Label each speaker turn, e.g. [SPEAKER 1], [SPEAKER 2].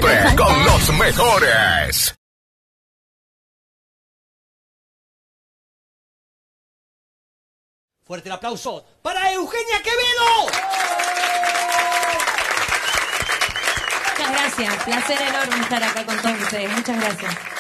[SPEAKER 1] Siempre con los mejores.
[SPEAKER 2] Fuerte el aplauso para Eugenia Quevedo.
[SPEAKER 3] Muchas gracias, placer enorme estar acá con todos ustedes. Muchas gracias.